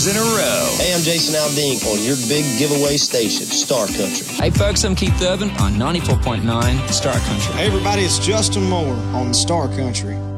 years in a row. Hey, I'm Jason Aldean on your big giveaway station, Star Country. Hey, folks, I'm Keith Urban on 94.9 Star Country. Hey, everybody, it's Justin Moore on Star Country.